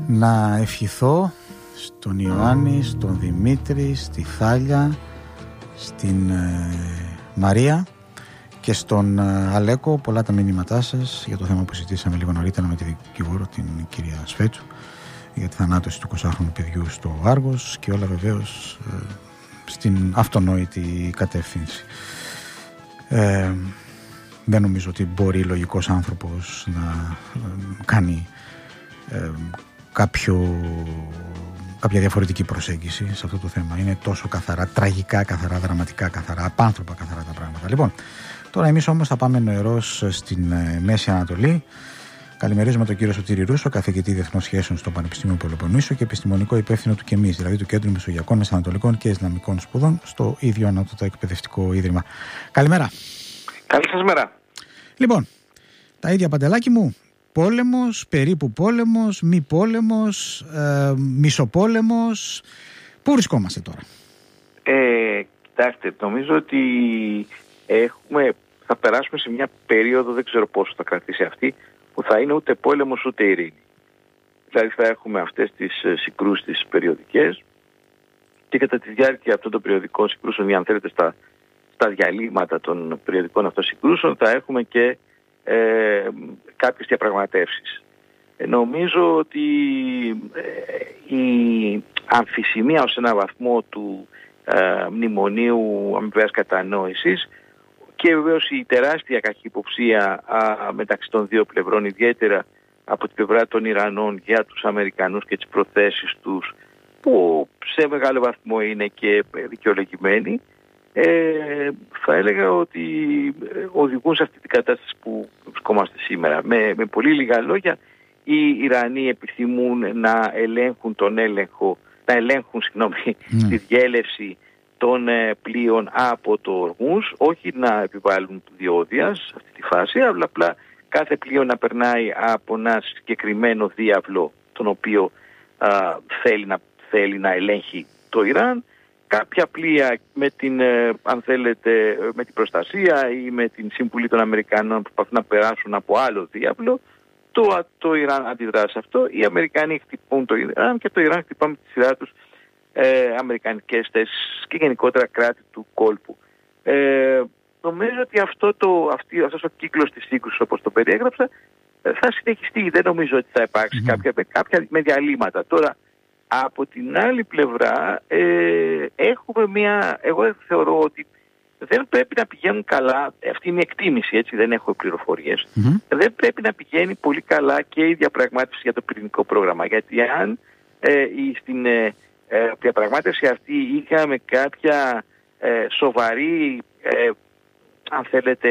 Να ευχηθώ στον Ιωάννη, στον Δημήτρη, στη Θάλια, στην Μαρία και στον Αλέκο πολλά τα μηνύματά σας για το θέμα που συζητήσαμε λίγο νωρίτερα με τη δικηγόρο, την κυρία Σφέτσου, για τη θανάτωση του 20χρονου παιδιού στο Άργος και όλα βεβαίως στην αυτονόητη κατεύθυνση. Δεν νομίζω ότι μπορεί λογικός άνθρωπος να κάνει κάποια διαφορετική προσέγγιση σε αυτό το θέμα. Είναι τόσο καθαρά, τραγικά καθαρά, δραματικά καθαρά, απάνθρωπα καθαρά τα πράγματα. Λοιπόν, τώρα εμείς όμως θα πάμε νοερώς στην Μέση Ανατολή. Καλημερίζουμε τον κύριο Σωτήρη Ρούσο, καθηγητή Διεθνών Σχέσεων στο Πανεπιστήμιο Πελοποννήσου και επιστημονικό υπεύθυνο του ΚΕΜΙΣ, δηλαδή του Κέντρου Μεσογειακών, Μεσανατολικών και Ισλαμικών Σπουδών, στο ίδιο ανώτατο εκπαιδευτικό ίδρυμα. Καλημέρα. Καλή σας μέρα. Λοιπόν, τα ίδια, Παντελάκη μου. Πόλεμος, περίπου πόλεμος, μη πόλεμος, μισοπόλεμος. Πού βρισκόμαστε τώρα? Κοιτάξτε, νομίζω ότι θα περάσουμε σε μια περίοδο, δεν ξέρω πόσο θα κρατήσει αυτή, που θα είναι ούτε πόλεμος ούτε ειρήνη. Δηλαδή θα έχουμε αυτές τις συγκρούσεις τις περιοδικές και κατά τη διάρκεια αυτών των περιοδικών συγκρούσεων, ή αν θέλετε στα διαλύματα των περιοδικών αυτών συγκρούσεων, θα έχουμε και κάποιες διαπραγματεύσεις. Νομίζω ότι η αμφισημία ως ένα βαθμό του μνημονίου αμοιβαίας κατανόησης και βεβαίως η τεράστια καχυποψία μεταξύ των δύο πλευρών, ιδιαίτερα από την πλευρά των Ιρανών για τους Αμερικανούς και τις προθέσεις τους, που σε μεγάλο βαθμό είναι και δικαιολογημένοι, θα έλεγα ότι οδηγούν σε αυτή την κατάσταση που βρισκόμαστε σήμερα. Με πολύ λίγα λόγια, οι Ιρανοί επιθυμούν να ελέγχουν τη διέλευση των πλοίων από το Ορμούζ, όχι να επιβάλλουν διόδια σε αυτή τη φάση, αλλά απλά κάθε πλοίο να περνάει από ένα συγκεκριμένο διάβλο, τον οποίο θέλει να ελέγχει το Ιράν. Κάποια πλοία με την προστασία ή με την συμβουλή των Αμερικανών που προσπαθούν να περάσουν από άλλο διάβλο, το Ιράν αντιδρά σε αυτό. Οι Αμερικανοί χτυπούν το Ιράν και το Ιράν χτυπά με τη σειρά τους αμερικανικές θέσεις και γενικότερα κράτη του κόλπου. Νομίζω ότι αυτός ο κύκλος της σύγκρουσης, όπως το περιέγραψα, θα συνεχιστεί. Δεν νομίζω ότι θα υπάρξει κάποια με διαλύματα. Τώρα, από την άλλη πλευρά, εγώ θεωρώ ότι δεν πρέπει να πηγαίνουν καλά, αυτή είναι η εκτίμηση, έτσι, δεν έχω πληροφορίες, δεν πρέπει να πηγαίνει πολύ καλά και η διαπραγμάτευση για το πυρηνικό πρόγραμμα. Γιατί αν στην διαπραγμάτευση αυτή είχαμε κάποια σοβαρή, αν θέλετε,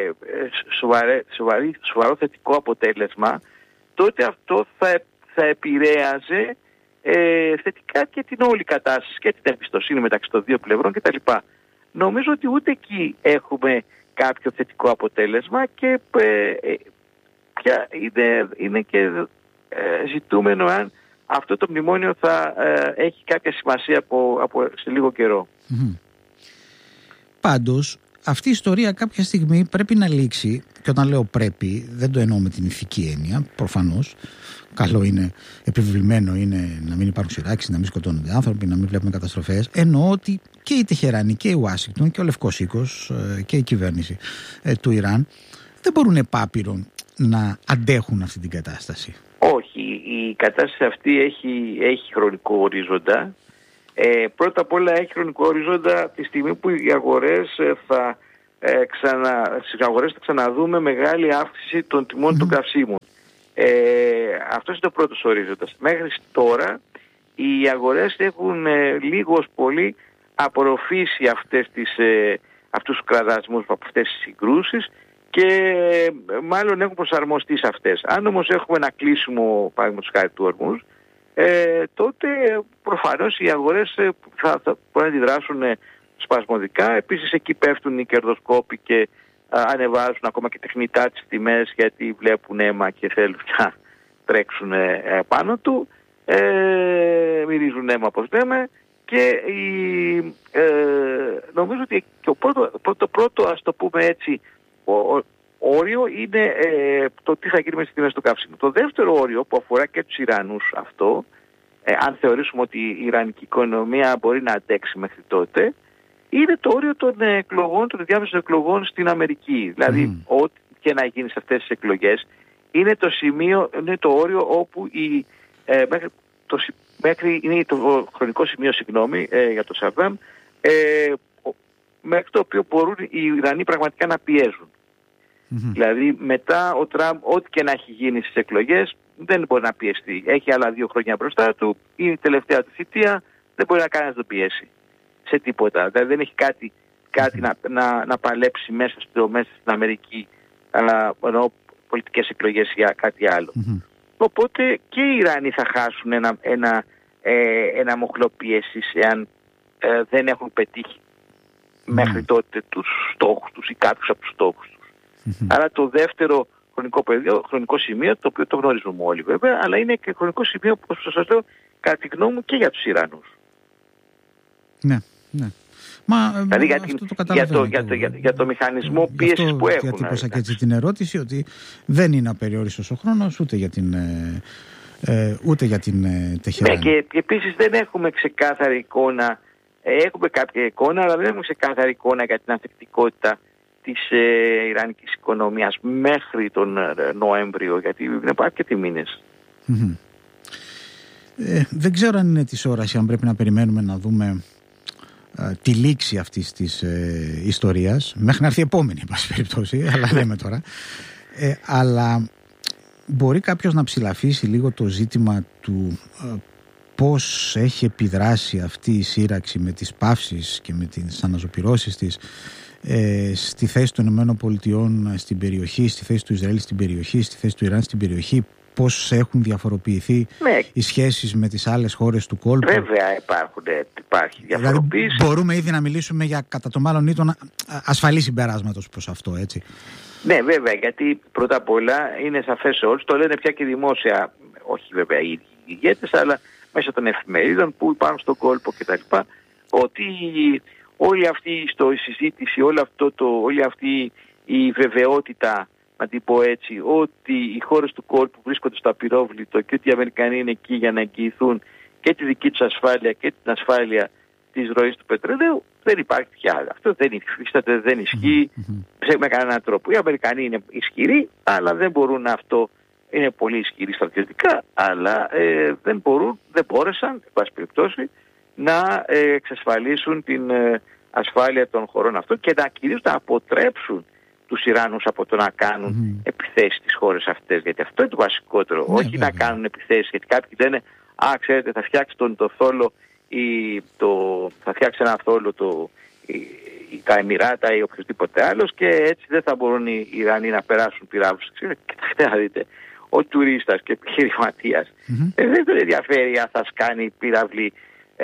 σοβαρό θετικό αποτέλεσμα, τότε αυτό θα επηρέαζε θετικά και την όλη κατάσταση και την εμπιστοσύνη μεταξύ των δύο πλευρών κτλ. Νομίζω ότι ούτε εκεί έχουμε κάποιο θετικό αποτέλεσμα και είναι και ζητούμενο αν αυτό το μνημόνιο θα έχει κάποια σημασία σε λίγο καιρό. Πάντως, αυτή η ιστορία κάποια στιγμή πρέπει να λήξει, και όταν λέω πρέπει δεν το εννοώ με την ηθική έννοια, προφανώς. Καλό είναι, επιβλημένο είναι να μην υπάρχουν σειράξεις, να μην σκοτώνονται άνθρωποι, να μην βλέπουμε καταστροφές. Εννοώ ότι και η Τεχεράνη και η Ουάσιγκτον και ο Λευκός Οίκος και η κυβέρνηση του Ιράν δεν μπορούν επάπειρον να αντέχουν αυτή την κατάσταση. Όχι, η κατάσταση αυτή έχει χρονικό ορίζοντα. Πρώτα απ' όλα έχει χρονικό ορίζοντα τη στιγμή που οι αγορές στις αγορές θα ξαναδούμε μεγάλη αύξηση των τιμών των καυσίμων. Αυτός είναι το πρώτος ορίζοντας. Μέχρι τώρα οι αγορές έχουν λίγος πολύ απορροφήσει αυτούς τους κραδασμούς από αυτές τις συγκρούσεις και μάλλον έχουν προσαρμοστεί σε αυτές. Αν όμως έχουμε ένα κλείσιμο, παραδείγματος χάρη του Ορμούζ, τότε προφανώς οι αγορές θα μπορούν να αντιδράσουν σπασμωδικά. Επίσης εκεί πέφτουν οι κερδοσκόποι και ανεβάζουν ακόμα και τεχνητά τις τιμές, γιατί βλέπουν αίμα και θέλουν να τρέξουν πάνω του, μυρίζουν αίμα όπως λέμε, και νομίζω ότι το πρώτο, ας το πούμε έτσι, όριο είναι το τι θα γίνει με τις τιμές του καυσίμου. Το δεύτερο όριο που αφορά και τους Ιρανούς αυτό, αν θεωρήσουμε ότι η Ιρανική οικονομία μπορεί να αντέξει μέχρι τότε, είναι το όριο των εκλογών, των διάμεσων εκλογών στην Αμερική. Δηλαδή, ό,τι και να γίνει σε αυτές τις εκλογές, είναι το όριο όπου είναι το χρονικό σημείο, για το Σαντάμ, μέχρι το οποίο μπορούν οι Ιρανοί πραγματικά να πιέζουν. Δηλαδή μετά ο Τραμπ, ό,τι και να έχει γίνει στις εκλογές, δεν μπορεί να πιεστεί. Έχει άλλα 2 χρόνια μπροστά του, είναι η τελευταία του θητεία, δεν μπορεί να κάνει να το πιέσει σε τίποτα. Δηλαδή δεν έχει κάτι να παλέψει μέσα στην Αμερική, ενώ πολιτικές εκλογές ή κάτι άλλο. Οπότε και οι Ιρανοί θα χάσουν ένα μοχλό πίεσης εάν δεν έχουν πετύχει μέχρι τότε τους στόχους τους ή κάποιους από τους στόχους τους. Άρα το δεύτερο χρονικό σημείο, το οποίο το γνωρίζουμε όλοι βέβαια, αλλά είναι και χρονικό σημείο, όπως σας λέω, κατά τη γνώμη μου, και για τους Ιρανούς. Ναι, ναι. Δηλαδή για το μηχανισμό πίεσης που έχουν. Διατύπωσα και έτσι την ερώτηση ότι δεν είναι απεριόριστος ο χρόνος ούτε για την Τεχεράνη. Ναι, και επίσης δεν έχουμε ξεκάθαρη εικόνα. Έχουμε κάποια εικόνα, αλλά δεν έχουμε ξεκάθαρη εικόνα για την ανθεκτικότητα της Ιρανικής οικονομίας μέχρι τον Νοέμβριο, γιατί είναι αρκετοί μήνες. Δεν ξέρω αν είναι της ώρας, αν πρέπει να περιμένουμε να δούμε τη λήξη αυτής της ιστορίας μέχρι να έρθει η επόμενη, εν πάση περιπτώσει, αλλά λέμε τώρα. Αλλά μπορεί κάποιος να ψηλαφίσει λίγο το ζήτημα του πώς έχει επιδράσει αυτή η σύραξη με τις παύσεις και με τις αναζωπυρώσεις της στη θέση των ΗΠΑ στην περιοχή, στη θέση του Ισραήλ στην περιοχή, στη θέση του Ιράν στην περιοχή, πώς έχουν διαφοροποιηθεί οι σχέσεις με τις άλλες χώρες του κόλπου. Βέβαια υπάρχει διαφοροποίηση. Δηλαδή μπορούμε ήδη να μιλήσουμε για κατά το μάλλον ήτον ασφαλή συμπεράσματος προς αυτό, έτσι. Ναι, βέβαια, γιατί πρώτα απ' όλα είναι σαφές σε όλους, το λένε πια και δημόσια, όχι βέβαια οι ηγέτες, αλλά μέσα των εφημερίδων που υπάρχουν στον κόλπο κτλ. Ότι όλη αυτή η συζήτηση, όλη αυτή η βεβαιότητα, να την πω έτσι, ότι οι χώρες του κόλπου βρίσκονται στο απειρόβλητο και ότι οι Αμερικανοί είναι εκεί για να εγγυηθούν και τη δική τους ασφάλεια και την ασφάλεια της ροής του πετρελαίου, δεν υπάρχει πια. Αυτό δεν υφίσταται, δεν ισχύει με κανέναν τρόπο. Οι Αμερικανοί είναι ισχυροί, αλλά δεν μπορούν αυτό. Είναι πολύ ισχυροί στρατιωτικά, αλλά δεν μπόρεσαν, εν πάση περιπτώσει, να εξασφαλίσουν την ασφάλεια των χωρών αυτών και κυρίως να αποτρέψουν τους Ιρανούς από το να κάνουν επιθέσεις στις χώρες αυτές. Γιατί αυτό είναι το βασικότερο. Όχι να κάνουν επιθέσεις, γιατί κάποιοι λένε ξέρετε, θα φτιάξει το θόλο θα φτιάξει ένα θόλο τα Εμιράτα ή οποιοδήποτε άλλος και έτσι δεν θα μπορούν οι Ιρανοί να περάσουν πυράβλους. Κοιτάξτε να δείτε, ο τουρίστας και επιχειρηματίας δεν τον ενδιαφέρει αν θα σκάνει πύραυλη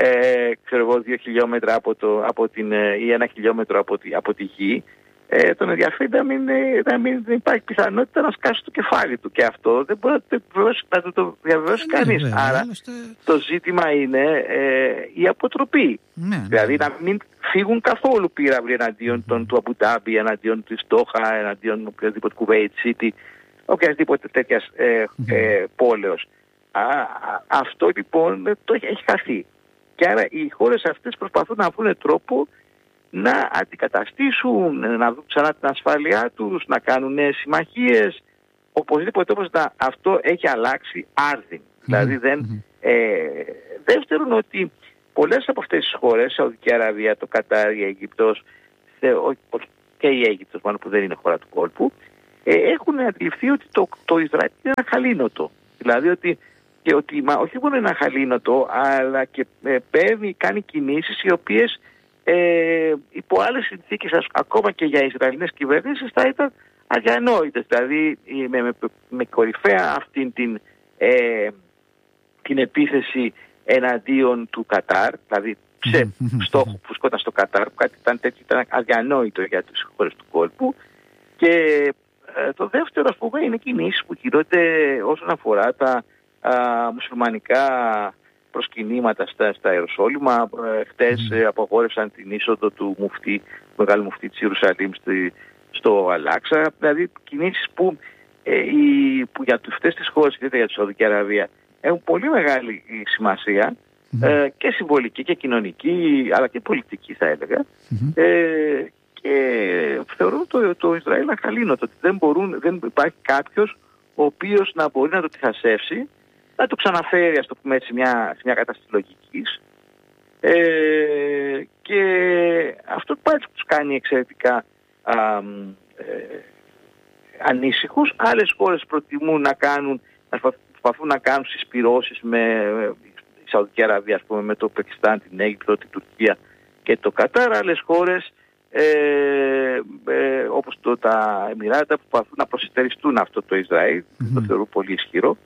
2 χιλιόμετρα ή 1 χιλιόμετρο από τη γη. Τον ενδιαφέρει να μην υπάρχει πιθανότητα να σκάσει το κεφάλι του, και αυτό δεν μπορεί να το διαβεβαιώσει κανείς. Άρα το ζήτημα είναι η αποτροπή. Δηλαδή να μην φύγουν καθόλου πύραυλοι εναντίον του Αμπουντάμπι, εναντίον της Ντόχα, εναντίον οποιασδήποτε Κουβέιτ Σίτι, οποιασδήποτε τέτοιας πόλεως. Αυτό λοιπόν έχει χαθεί. Και άρα οι χώρες αυτές προσπαθούν να βρουν τρόπο να αντικαταστήσουν, να δουν ξανά την ασφάλειά τους, να κάνουν νέες συμμαχίες. Οπωσδήποτε όμως αυτό έχει αλλάξει άρδιν. Δηλαδή δεύτερον, ότι πολλές από αυτές τις χώρες, Σαουδική Αραβία, το Κατάρ, η Αίγυπτος και η Αίγυπτος μάλλον που δεν είναι χώρα του κόλπου, έχουν αντιληφθεί ότι το Ισραήλ είναι ένα χαλήνοτο. Δηλαδή ότι όχι μόνο είναι ένα χαλήνοτο, αλλά και κάνει κινήσεις οι οποίες υπό άλλες συνθήκες, ακόμα και για Ισραηλινές κυβερνήσεις, θα ήταν αδιανόητες. Δηλαδή με κορυφαία αυτήν την επίθεση εναντίον του Κατάρ, δηλαδή σε στόχο που βρισκόταν στο Κατάρ, που κάτι ήταν αδιανόητο για τις χώρες του κόλπου. Και το δεύτερο, ας πούμε, είναι κινήσεις που γίνονται όσον αφορά τα μουσουλμανικά προσκυνήματα στα Ιεροσόλυμα. Χτες απαγόρευσαν την είσοδο του μεγάλου μουφτή της Ιερουσαλήμ στο Αλάξα, δηλαδή κινήσεις που για αυτές τις χώρες, ιδιαίτερα για τη Σαουδική Αραβία, έχουν πολύ μεγάλη σημασία και συμβολική και κοινωνική, αλλά και πολιτική θα έλεγα. Και θεωρώ το Ισραήλ αχαλήνοτο, ότι δεν υπάρχει κάποιος ο οποίος να μπορεί να το τυχασεύσει, να το ξαναφέρει, ας το πούμε έτσι, σε μια κατάσταση λογικής. Και αυτό πάλι τους κάνει εξαιρετικά ανήσυχους. Άλλες χώρες προτιμούν να προσπαθούν να κάνουν συσπυρώσεις με η Σαουδική Αραβία, ας πούμε, με το Πακιστάν, την Αίγυπτο, την Τουρκία και το Κατάρ. Άλλες χώρες όπως τα Εμιράτα προσπαθούν να προσυτεριστούν αυτό το Ισραήλ, το θεωρούν πολύ ισχυρό.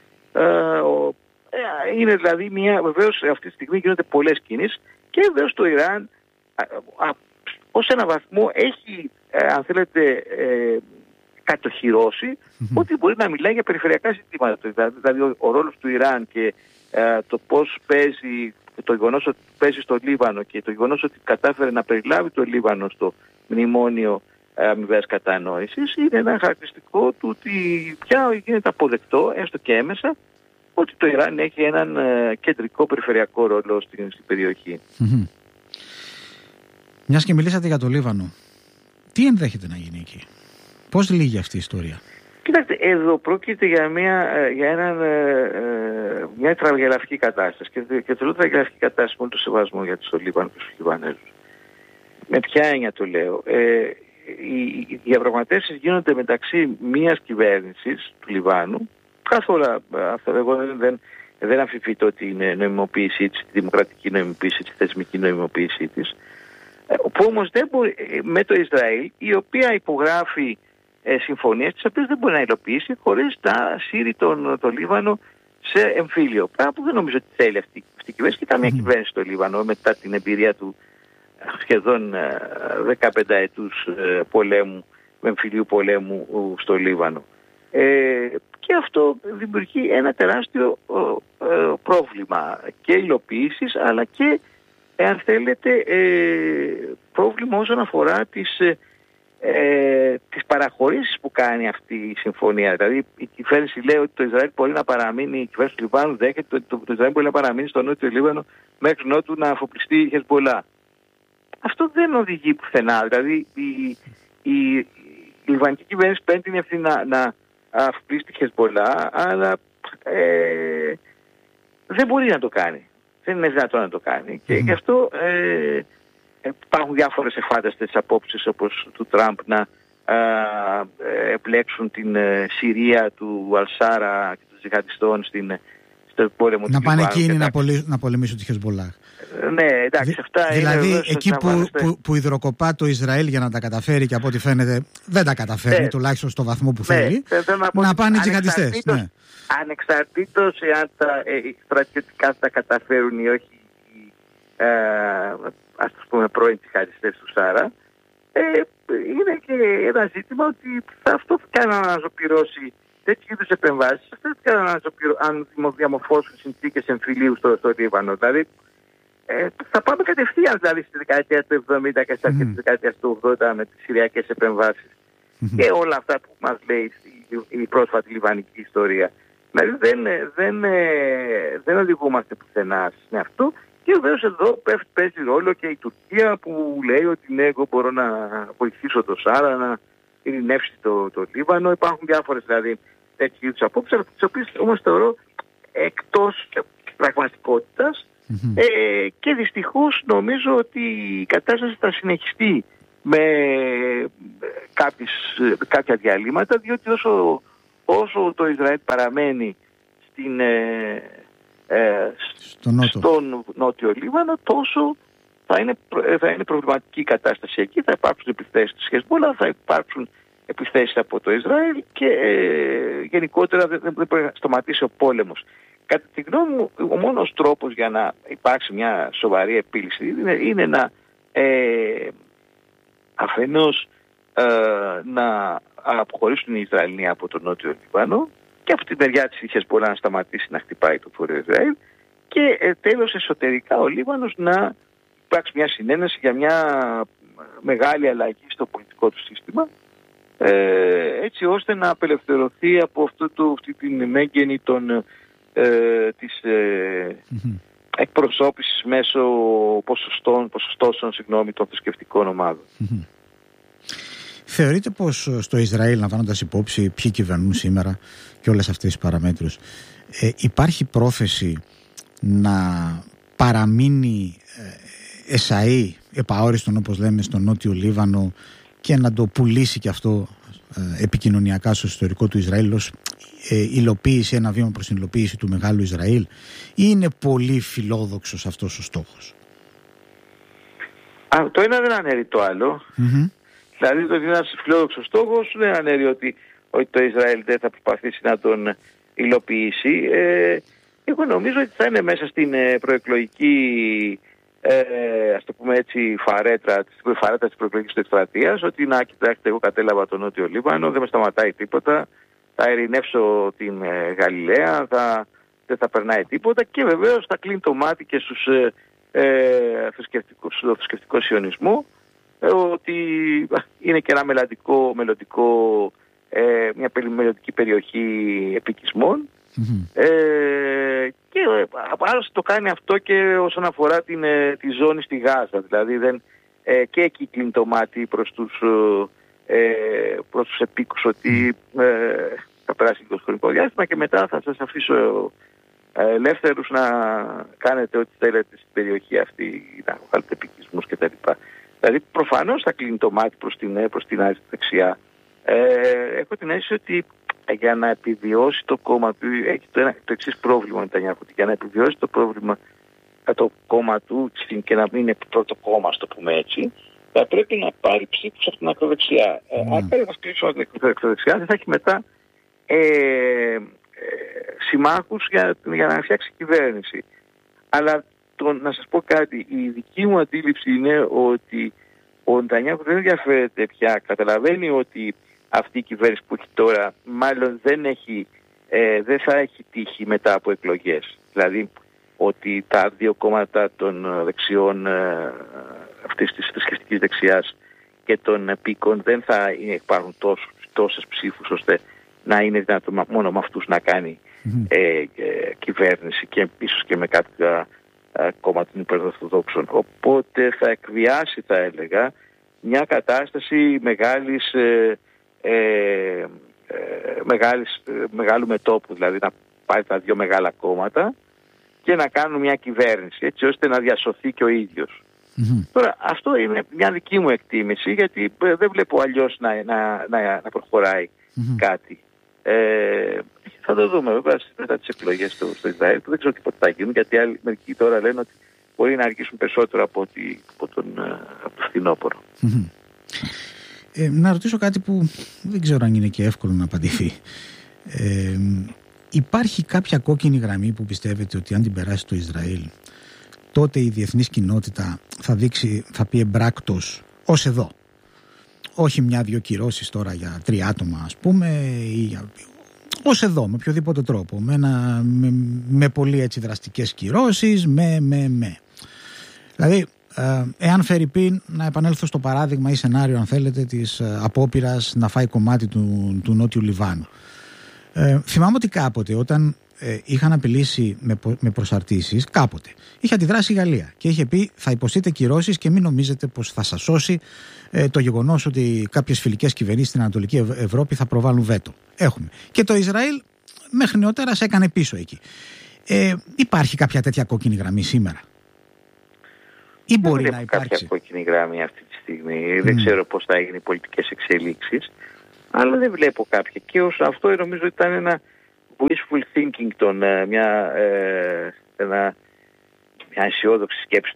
Είναι δηλαδή βεβαίως αυτή τη στιγμή γίνονται πολλές κινήσεις και βεβαίως το Ιράν ως ένα βαθμό έχει, αν θέλετε, κατοχυρώσει ότι μπορεί να μιλάει για περιφερειακά ζητήματα. Δηλαδή ο ρόλος του Ιράν και το πώς παίζει, το γεγονός ότι παίζει στο Λίβανο και το γεγονός ότι κατάφερε να περιλάβει το Λίβανο στο μνημόνιο αμοιβαίας κατανόησης, είναι ένα χαρακτηριστικό του ότι πια γίνεται αποδεκτό, έστω και έμεσα, ότι το Ιράν έχει έναν κεντρικό περιφερειακό ρόλο στην περιοχή. Μιας και μιλήσατε για το Λίβανο, τι ενδέχεται να γίνει εκεί? Πώς λύγει αυτή η ιστορία? Κοιτάξτε, εδώ πρόκειται για μια τραγελαφική κατάσταση. Και το λέω τραγελαφική κατάσταση με το σεβασμό για το Λίβανο και τους Λιβανέζους. Με ποια έννοια το λέω? Οι διαπραγματεύσεις γίνονται μεταξύ μιας κυβέρνησης του Λιβάνου. Καθόλου αυτό εγώ δεν αμφισβητώ την νομιμοποίησή της, τη δημοκρατική νομιμοποίηση, τη θεσμική νομιμοποίησή της. Που όμως δεν μπορεί, με το Ισραήλ, η οποία υπογράφει συμφωνίες τις οποίες δεν μπορεί να υλοποιήσει χωρίς να σύρει το Λίβανο σε εμφύλιο. Πράγμα που δεν νομίζω ότι θέλει αυτή η κυβέρνηση και καμία κυβέρνηση στο Λίβανο μετά την εμπειρία του σχεδόν 15 ετούς πολέμου, εμφυλίου πολέμου στο Λίβανο. Και αυτό δημιουργεί ένα τεράστιο πρόβλημα και υλοποίησης, αλλά και, αν θέλετε, πρόβλημα όσον αφορά τις παραχωρήσεις που κάνει αυτή η συμφωνία. Δηλαδή η κυβέρνηση λέει ότι το Ισραήλ μπορεί να παραμείνει, η κυβέρνηση του Λιβάνου δέχεται ότι το Ισραήλ μπορεί να παραμείνει στο νότιο Λίβανο μέχρι νότου να αφοπλιστεί η Χεσμπολά. Αυτό δεν οδηγεί πουθενά. Δηλαδή η λιβανική κυβέρνηση παίρνει την ευθύνη να αφοπλίσει τη Χεσμπολά, αλλά δεν μπορεί να το κάνει. Δεν είναι δυνατόν να το κάνει. Και γι' αυτό υπάρχουν διάφορες εφάνταστες απόψεις όπως του Τραμπ να επλέξουν την Συρία του Αλσάρα και των τζιχαντιστών στο πόλεμο του Λιβάνου. Να πάνε εκείνοι να πολεμήσουν τη Χεσμπολάχ. Ναι, εντάξει, αυτά δηλαδή είναι εκεί που υδροκοπά το Ισραήλ για να τα καταφέρει και από ό,τι φαίνεται δεν τα καταφέρνει, τουλάχιστον στο βαθμό που θέλει, να πάνε οι τζιχαντιστές. Ανεξαρτήτως εάν τα στρατιωτικά θα καταφέρουν ή όχι ας το πούμε πρώην τζιχαντιστές του Σάρα, είναι και ένα ζήτημα ότι αυτό θα κάνει να αναζωπυρώσει τέτοιου είδους επεμβάσεις, αυτό θα κάνει αν διαμορφώσουν συνθήκες εμφυλίου στο Λίβανο. Δηλαδή θα πάμε κατευθείαν δηλαδή στη δεκαετία του 70 και στις αρχές της δεκαετίας του 80 με τις συριακές επεμβάσεις και όλα αυτά που μας λέει η πρόσφατη λιβανική ιστορία. Δηλαδή δεν οδηγούμαστε πουθενά σε αυτό. Και βεβαίως εδώ παίζει ρόλο και η Τουρκία που λέει ότι ναι, εγώ μπορώ να βοηθήσω το Σάρα να ειρηνεύσει το Λίβανο. Υπάρχουν διάφορες δηλαδή τέτοιου είδους απόψεις, αλλά τις οποίες όμως θεωρώ εκτός πραγματικότητας και δυστυχώς νομίζω ότι η κατάσταση θα συνεχιστεί με κάποια διαλύματα, διότι όσο το Ισραήλ παραμένει στον νότιο Λίβανο, τόσο θα είναι προβληματική η κατάσταση εκεί. Θα υπάρξουν επιθέσεις της Χεσμπολά, θα υπάρξουν επιθέσεις από το Ισραήλ και γενικότερα δεν μπορεί να σταματήσει ο πόλεμος. Κατά τη γνώμη μου, ο μόνος τρόπος για να υπάρξει μια σοβαρή επίλυση είναι να αφενός να αποχωρήσουν οι Ισραηλοί από το νότιο Λίβανο και από την μεριά της Χεσμπολά να σταματήσει να χτυπάει το βόρειο Ισραήλ και τέλος εσωτερικά ο Λίβανος να υπάρξει μια συνένεση για μια μεγάλη αλλαγή στο πολιτικό του σύστημα έτσι ώστε να απελευθερωθεί από αυτή την μέγενη της εκπροσώπησης μέσω ποσοστώσεων των θρησκευτικών ομάδων. Θεωρείτε πως στο Ισραήλ, λαμβάνοντας υπόψη ποιοι κυβερνούν σήμερα και όλες αυτές τις παραμέτρους, υπάρχει πρόθεση να παραμείνει εσαΐ, επαόριστον όπως λέμε, στο Νότιο Λίβανο και να το πουλήσει και αυτό επικοινωνιακά στο ιστορικό του Ισραήλ ως υλοποίηση, ένα βήμα προς την υλοποίηση του Μεγάλου Ισραήλ, ή είναι πολύ φιλόδοξος αυτός ο στόχος? Το ένα δεν αναιρεί το άλλο. Δηλαδή το ότι είναι ένας φιλόδοξος στόχος δεν αναιρεί ότι το Ισραήλ δεν θα προσπαθήσει να τον υλοποιήσει. Εγώ νομίζω ότι θα είναι μέσα στην προεκλογική, ας το πούμε έτσι, φαρέτρα της προεκλογικής του εκστρατείας, ότι να κοιτάξτε, εγώ κατέλαβα τον Νότιο Λίβανο, δεν με σταματάει τίποτα, θα ειρηνεύσω την Γαλιλαία, δεν θα περνάει τίποτα, και βεβαίως θα κλείνει το μάτι και στο θρησκευτικό σιωνισμό, ότι είναι και ένα μια μελλοντική περιοχή επικισμών. Και άλλωστε το κάνει αυτό και όσον αφορά τη ζώνη στη Γάζα. Δηλαδή και εκεί κλείνει το μάτι προς τους επίκους ότι θα περάσει λίγο χρονικό διάστημα και μετά θα σας αφήσω ελεύθερους να κάνετε ό,τι θέλετε στην περιοχή αυτή, να βγάλετε επικισμούς κτλ. Δηλαδή προφανώς θα κλείνει το μάτι προς την δεξιά. Έχω την αίσθηση ότι για να επιβιώσει το κόμμα του, έχει το εξής πρόβλημα Νετανιάχου, ότι για να επιβιώσει το κόμμα του και να μην είναι πρώτο κόμμα, στο πούμε έτσι, θα πρέπει να πάρει ψήφους από την ακροδεξιά. Αν πάρει ένας ψήφους από την ακροδεξιά, δεν θα έχει μετά συμμάχους για να φτιάξει κυβέρνηση. Αλλά να σας πω κάτι, η δική μου αντίληψη είναι ότι ο Νετανιάχου δεν ενδιαφέρεται πια. Καταλαβαίνει ότι αυτή η κυβέρνηση που έχει τώρα μάλλον δεν θα έχει τύχει μετά από εκλογές. Δηλαδή ότι τα δύο κόμματα των δεξιών, αυτής της θρησκευτικής δεξιάς και των επίκων, δεν θα υπάρχουν τόσες ψήφους ώστε να είναι δυνατόν μόνο με αυτούς να κάνει κυβέρνηση, και ίσως και με κάποια κόμματα των υπερορθοδόξων. Οπότε θα εκβιάσει, θα έλεγα, μια κατάσταση μεγάλου μετώπου, δηλαδή να πάρει τα δύο μεγάλα κόμματα και να κάνουν μια κυβέρνηση, έτσι ώστε να διασωθεί και ο ίδιος. Τώρα αυτό είναι μια δική μου εκτίμηση, γιατί δεν βλέπω αλλιώς να προχωράει κάτι. Θα το δούμε βέβαια μετά τις εκλογές στο Ισραήλ, που δεν ξέρω τι θα γίνουν, γιατί άλλοι μερικοί τώρα λένε ότι μπορεί να αργήσουν περισσότερο από το φθινόπωρο. Να ρωτήσω κάτι που δεν ξέρω αν είναι και εύκολο να απαντηθεί. Υπάρχει κάποια κόκκινη γραμμή που πιστεύετε ότι αν την περάσει το Ισραήλ, τότε η διεθνής κοινότητα θα πει εμπράκτος ως εδώ? Όχι μια-δυο κυρώσεις τώρα για 3 άτομα, ας πούμε, ή ως εδώ, με οποιοδήποτε τρόπο, με πολύ έτσι δραστικές κυρώσεις, Δηλαδή, εάν φερειπίν, να επανέλθω στο παράδειγμα ή σενάριο, αν θέλετε, της απόπειρας να φάει κομμάτι του Νότιου Λιβάνου. Θυμάμαι ότι κάποτε, όταν είχαν απειλήσει με προσαρτήσεις, κάποτε είχε αντιδράσει η Γαλλία και είχε πει: θα υποστείτε κυρώσεις και μην νομίζετε πως θα σας σώσει το γεγονός ότι κάποιες φιλικές κυβερνήσεις στην Ανατολική Ευρώπη θα προβάλλουν βέτο. Έχουμε. Και το Ισραήλ μέχρι νεότερα σε έκανε πίσω εκεί. Υπάρχει κάποια τέτοια κόκκινη γραμμή σήμερα? Ή μπορεί να υπάρξει κάποια κόκκινη γραμμή αυτή τη στιγμή? Δεν ξέρω πώς θα γίνουν οι πολιτικές εξελίξεις, αλλά δεν βλέπω κάποια. Και ως αυτό νομίζω ήταν ένα wishful thinking, μια αισιόδοξη σκέψη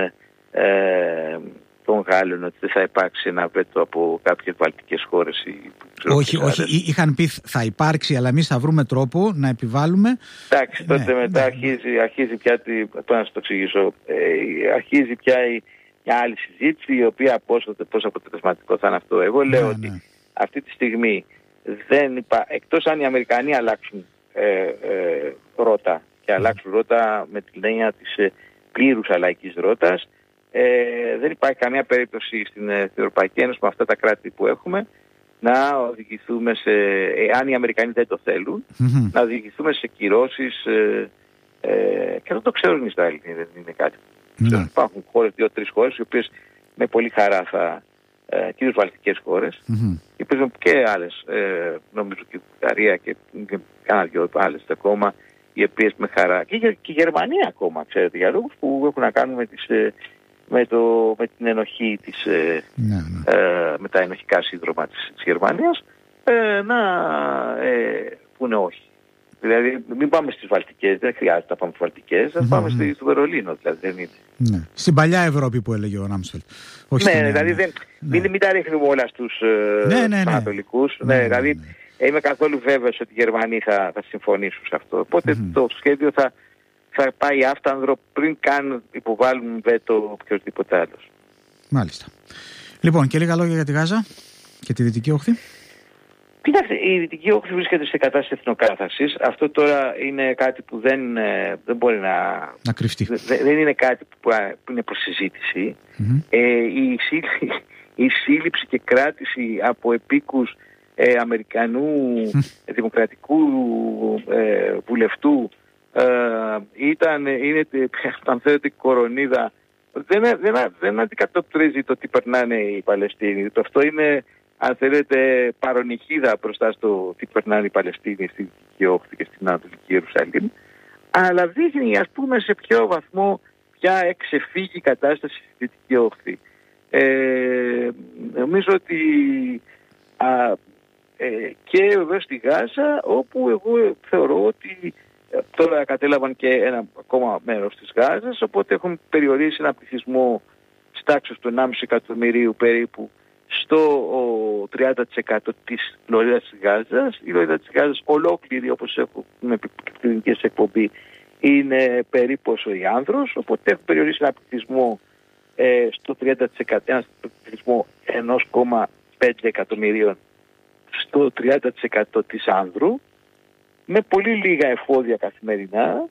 των Γάλλων, ότι δεν θα υπάρξει ένα βέτο από κάποιες βαλτικές χώρες. Όχι, είχαν πει θα υπάρξει, αλλά εμείς θα βρούμε τρόπο να επιβάλλουμε. Εντάξει, τότε μετά αρχίζει πια, πώς να σας το εξηγήσω, αρχίζει πια μια άλλη συζήτηση, η οποία πόσο αποτελεσματικό θα είναι αυτό. Εγώ λέω ότι αυτή τη στιγμή εκτός αν οι Αμερικανοί αλλάξουν ρότα, και αλλάξουν ρότα με την έννοια της πλήρους αλλαγής ρότας, δεν υπάρχει καμία περίπτωση στην Ευρωπαϊκή Ένωση, με αυτά τα κράτη που έχουμε, να οδηγηθούμε αν οι Αμερικανοί δεν το θέλουν, να οδηγηθούμε σε κυρώσεις, και δεν το ξέρουν οι Ισραηλοί, δεν είναι κάτι. Υπάρχουν χώρες, 2-3 χώρες, οι οποίες με πολύ χαρά κυρίως βαλτικές χώρες, και άλλες, νομίζω και η Βουλγαρία και κάνα δυο άλλες ακόμα, οι οποίες με χαρά, και η Γερμανία ακόμα, ξέρετε, για λόγους που έχουν να κάνουν με την ενοχή με τα ενοχικά σύνδρομα της Γερμανίας, να πούνε όχι. Δηλαδή, μην πάμε στις Βαλτικές, δεν χρειάζεται να πάμε στις Βαλτικές, να πάμε στο Βερολίνο, δηλαδή δεν είναι. Ναι. Στην παλιά Ευρώπη που έλεγε ο Ράμσφελτ. Ναι, δηλαδή μην τα ρίχνουμε όλα στους Ανατολικούς. Δηλαδή, είμαι καθόλου βέβαιος ότι οι Γερμανοί θα συμφωνήσουν σε αυτό. Οπότε το σχέδιο θα πάει άφτανδρο πριν καν υποβάλουν βέτο οποιοδήποτε άλλος. Μάλιστα. Λοιπόν, και λίγα λόγια για τη Γάζα και τη Δυτική Όχθη. Κοιτάξτε, η Δυτική Όχθη βρίσκεται σε κατάσταση εθνοκάθαρσης. Αυτό τώρα είναι κάτι που δεν μπορεί να κρυφτεί. Δεν είναι κάτι που είναι προς συζήτηση. Η σύλληψη και κράτηση από επίκους Αμερικανού δημοκρατικού βουλευτού είναι, αν θέλετε, κορονίδα. Δεν αντικατοπτρίζει το τι περνάνε οι Παλαιστίνοι. Αυτό είναι, αν θέλετε, παρονυχίδα μπροστά στο τι περνάνε οι Παλαιστίνοι στη Δυτική Όχθη και στην Ανατολική Ιερουσαλήμ. Αλλά δείχνει, ας πούμε, σε ποιο βαθμό πια εξεφύγει η κατάσταση στη Δυτική Όχθη. Νομίζω ότι και εδώ στη Γάζα, όπου εγώ θεωρώ ότι τώρα κατέλαβαν και ένα ακόμα μέρος της Γάζας, οπότε έχουν περιορίσει ένα πληθυσμό στάξεως του 1,5 εκατομμυρίου περίπου στο 30% της λωρίδας της Γάζας. Η λωρίδα της Γάζας ολόκληρη, όπως έχουμε πει και στην ελληνική εκπομπή, είναι περίπου όσο η Άνδρος, οπότε έχουν περιορίσει ένα πληθυσμό στο 30%, ένα πληθυσμό 1,5 εκατομμυρίων στο 30% της Άνδρου, με πολύ λίγα εφόδια καθημερινά,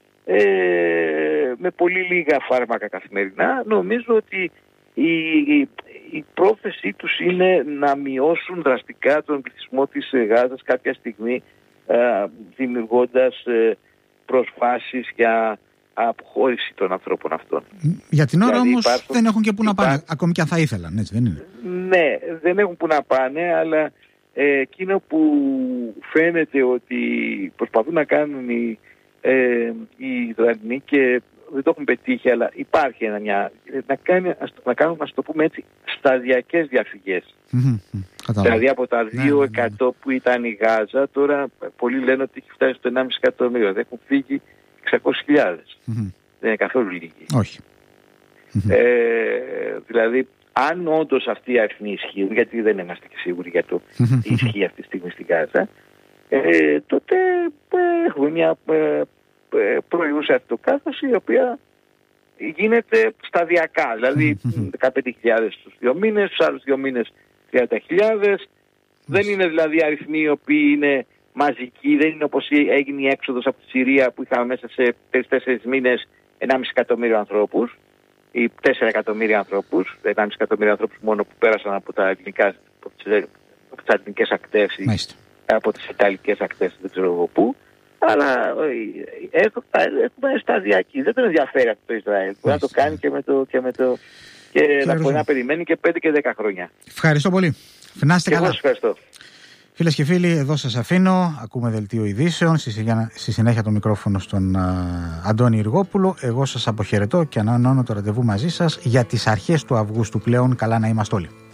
με πολύ λίγα φάρμακα καθημερινά. Νομίζω ότι η πρόθεσή τους είναι να μειώσουν δραστικά τον πληθυσμό της Γάζας κάποια στιγμή, δημιουργώντας προσβάσεις για αποχώρηση των ανθρώπων αυτών. Για την ώρα όμως δεν έχουν και που να πάνε, ακόμη και αν θα ήθελαν, έτσι δεν είναι? Ναι, δεν έχουν που να πάνε, αλλά εκείνο που φαίνεται ότι προσπαθούν να κάνουν οι Ισραηλοί και δεν το έχουν πετύχει, αλλά υπάρχει να κάνουν, ας το πούμε έτσι, σταδιακές διαφυγές. Δηλαδή από τα 2% που ήταν η Γάζα, τώρα πολλοί λένε ότι έχει φτάσει στο 1,5 εκατομμύριο. Δεν έχουν φύγει 600.000. Δεν είναι καθόλου λίγοι. Όχι. Δηλαδή, αν όντως αυτοί οι αριθμοί ισχύουν, γιατί δεν είμαστε και σίγουροι για το τι ισχύει αυτή τη στιγμή στην Γάζα, τότε έχουμε μια προϊούσα αυτοκάθαση, η οποία γίνεται σταδιακά. Δηλαδή 15.000 στους 2 μήνες, στους άλλους 2 μήνες 30.000. Δεν είναι δηλαδή αριθμοί οι οποίοι είναι μαζικοί, δεν είναι όπως έγινε η έξοδος από τη Συρία που είχαμε μέσα σε 4 μήνες 1,5 εκατομμύριο ανθρώπους ή 4 εκατομμύρια ανθρώπους, 1,5 εκατομμύρια ανθρώπους μόνο που πέρασαν από τις ελληνικές ακτές ή από τις ιταλικές ακτές, δεν ξέρω εγώ πού. Αλλά έχουμε σταδιακή. Δεν τον ενδιαφέρει αυτό το Ισραήλ. Μπορεί να το κάνει και να περιμένει και 5 και 10 χρόνια. Ευχαριστώ πολύ. Να είστε καλά. Εγώ σας ευχαριστώ. Φίλες και φίλοι, εδώ σας αφήνω. Ακούμε δελτίο ειδήσεων. Στη συνέχεια το μικρόφωνο στον Αντώνη Ιργόπουλο. Εγώ σας αποχαιρετώ και ανανεώνω το ραντεβού μαζί σας για τις αρχές του Αυγούστου πλέον. Καλά να είμαστε όλοι.